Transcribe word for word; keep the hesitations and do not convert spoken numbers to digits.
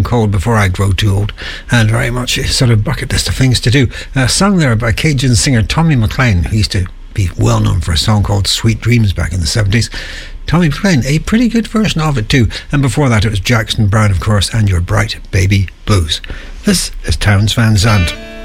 Cold Before I Grow Too Old, and very much a sort of bucket list of things to do. A song there by Cajun singer Tommy McLean, who used to be well known for a song called Sweet Dreams back in the seventies. Tommy McLean, a pretty good version of it too. And before that it was Jackson Browne, of course, and Your Bright Baby Blues. This is Townes Van Zandt.